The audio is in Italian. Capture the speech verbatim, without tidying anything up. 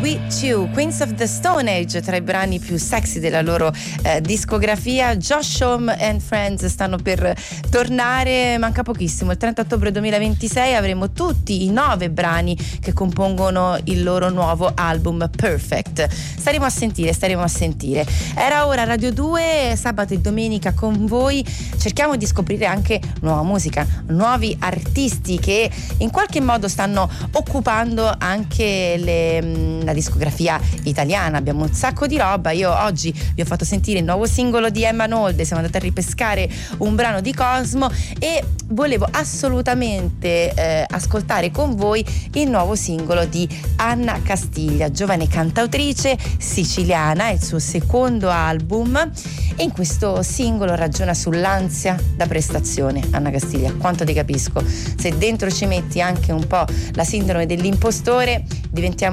With You, Queens of the Stone Age, tra i brani più sexy della loro eh, discografia. Josh Homme and Friends stanno per tornare, manca pochissimo, il trenta ottobre duemilaventisei avremo tutti i nove brani che compongono il loro nuovo album Perfect. Staremo a sentire, staremo a sentire. Era ora Radio due, sabato e domenica con voi. Cerchiamo di scoprire anche nuova musica, nuovi artisti che in qualche modo stanno occupando anche le, la discografia italiana. Abbiamo un sacco di roba. Io oggi vi ho fatto sentire il nuovo singolo di Emma Nolde, siamo andati a ripescare un brano di Cosmo e volevo assolutamente eh, ascoltare con voi il nuovo singolo di Anna Castiglia, giovane cantautrice siciliana, è il suo secondo album e in questo singolo ragiona sull'ansia da prestazione. Anna Castiglia, quanto ti capisco, se dentro ci metti anche un po' la sindrome dell'impostore diventiamo